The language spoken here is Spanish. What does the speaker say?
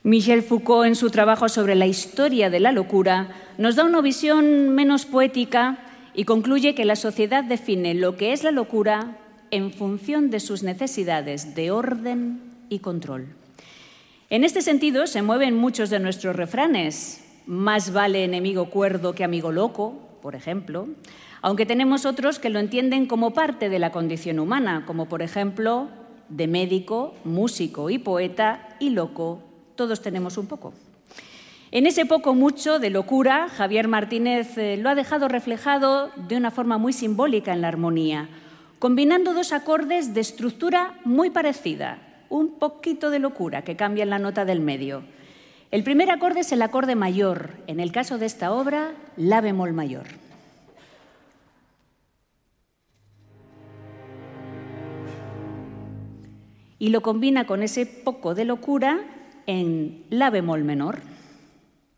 Michel Foucault, en su trabajo sobre la historia de la locura, nos da una visión menos poética y concluye que la sociedad define lo que es la locura en función de sus necesidades de orden y control. En este sentido se mueven muchos de nuestros refranes. Más vale enemigo cuerdo que amigo loco, por ejemplo, aunque tenemos otros que lo entienden como parte de la condición humana, como por ejemplo, de médico, músico y poeta y loco, todos tenemos un poco. En ese poco mucho de locura, Javier Martínez lo ha dejado reflejado de una forma muy simbólica en la armonía, combinando dos acordes de estructura muy parecida, un poquito de locura que cambia en la nota del medio. El primer acorde es el acorde mayor, en el caso de esta obra, la bemol mayor. Y lo combina con ese poco de locura en la bemol menor.